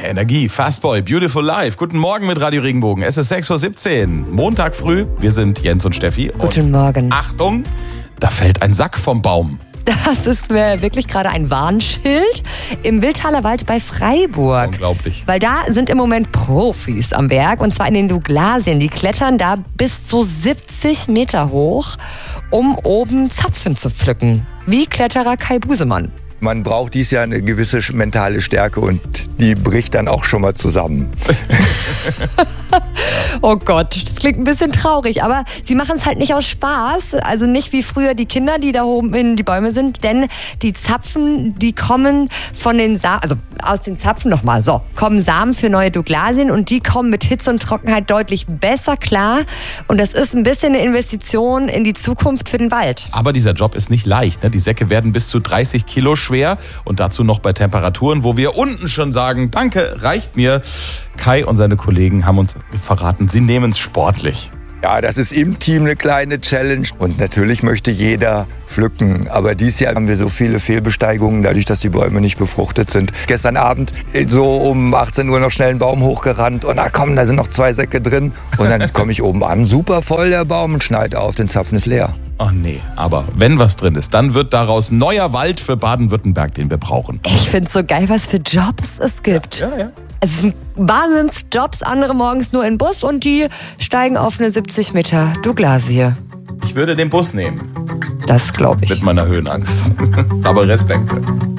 Energie, Fastboy, Beautiful Life. Guten Morgen mit Radio Regenbogen. Es ist 6:17 Uhr, Montag früh. Wir sind Jens und Steffi. Guten Morgen. Achtung, da fällt ein Sack vom Baum. Das ist mir wirklich gerade ein Warnschild im Wildtaler Wald bei Freiburg. Unglaublich. Weil da sind im Moment Profis am Berg, und zwar in den Douglasien. Die klettern da bis zu 70 Meter hoch, um oben Zapfen zu pflücken. Wie Kletterer Kai Busemann. Man braucht dies Jahr eine gewisse mentale Stärke und die bricht dann auch schon mal zusammen. Oh Gott, das klingt ein bisschen traurig, aber sie machen es halt nicht aus Spaß, also nicht wie früher die Kinder, die da oben in die Bäume sind, denn die Zapfen, die kommen von den Samen, also aus den Zapfen nochmal, kommen Samen für neue Douglasien, und die kommen mit Hitze und Trockenheit deutlich besser klar, und das ist ein bisschen eine Investition in die Zukunft für den Wald. Aber dieser Job ist nicht leicht, ne? Die Säcke werden bis zu 30 Kilo schwer und dazu noch bei Temperaturen, wo wir unten schon sagen, danke, reicht mir. Kai und seine Kollegen haben uns verraten, sie nehmen es sportlich. Ja, das ist im Team eine kleine Challenge und natürlich möchte jeder pflücken. Aber dieses Jahr haben wir so viele Fehlbesteigungen, dadurch, dass die Bäume nicht befruchtet sind. Gestern Abend so um 18 Uhr noch schnell einen Baum hochgerannt und da sind noch 2 Säcke drin. Und dann komme ich oben an, super voll der Baum, und schneid auf, den Zapfen ist leer. Oh nee, aber wenn was drin ist, dann wird daraus neuer Wald für Baden-Württemberg, den wir brauchen. Ich finde es so geil, was für Jobs es gibt. Ja. Es sind Wahnsinnsjobs, andere morgens nur in den Bus und die steigen auf eine 70 Meter Douglasie. Ich würde den Bus nehmen. Das glaube ich. Mit meiner Höhenangst. Aber Respekt.